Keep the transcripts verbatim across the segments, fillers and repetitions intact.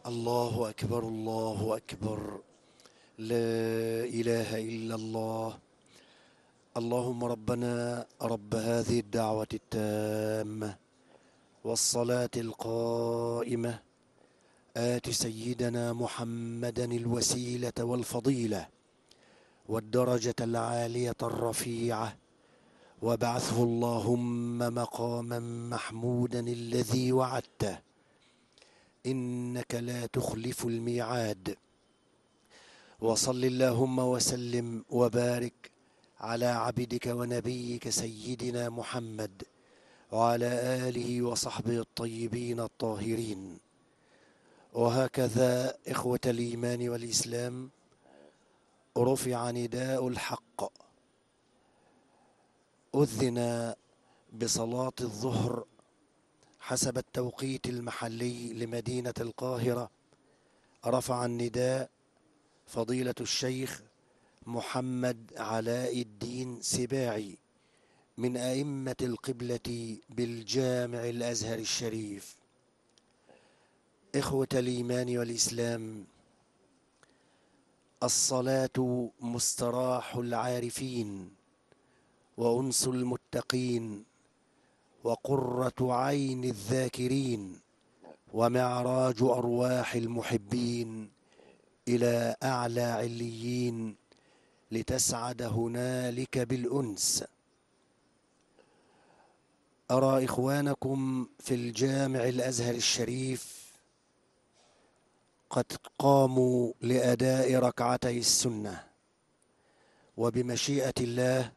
الله أكبر الله أكبر. لا إله إلا الله. اللهم ربنا رب هذه الدعوة التامة والصلاة القائمة، آت سيدنا محمدا الوسيلة والفضيلة والدرجة العالية الرفيعة، وابعثه اللهم مقاما محمودا الذي وعدته، إنك لا تخلف الميعاد. وصل اللهم وسلم وبارك على عبدك ونبيك سيدنا محمد وعلى آله وصحبه الطيبين الطاهرين. وهكذا إخوة الإيمان والإسلام، رفع نداء الحق، أذن بصلاة الظهر حسب التوقيت المحلي لمدينة القاهرة. رفع النداء فضيلة الشيخ محمد علاء الدين سباعي من أئمة القبلة بالجامع الأزهر الشريف. إخوة الإيمان والإسلام، الصلاة مستراح العارفين وأنس المتقين وقرة عين الذاكرين ومعراج أرواح المحبين إلى أعلى عليين لتسعد هنالك بالأنس. أرى إخوانكم في الجامع الأزهر الشريف قد قاموا لأداء ركعتي السنة، وبمشيئة الله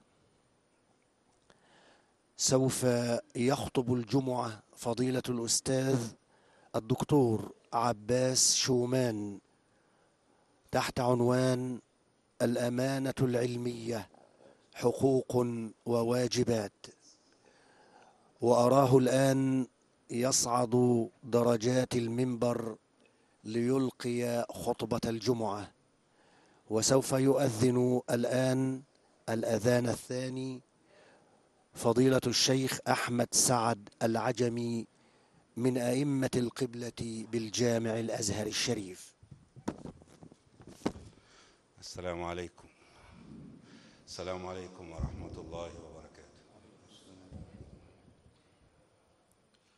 سوف يخطب الجمعة فضيلة الأستاذ الدكتور عباس شومان تحت عنوان الأمانة العلمية حقوق وواجبات. وأراه الآن يصعد درجات المنبر ليلقي خطبة الجمعة، وسوف يؤذن الآن الأذان الثاني فضيلة الشيخ أحمد سعد العجمي من أئمة القبلة بالجامع الأزهر الشريف. السلام عليكم. السلام عليكم ورحمة الله وبركاته.